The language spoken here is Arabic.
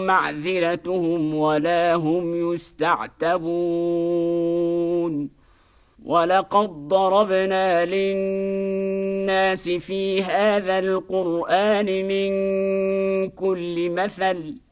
معذرتهم ولا هم يستعتبون ولقد ضربنا للناس في هذا القرآن من كل مثل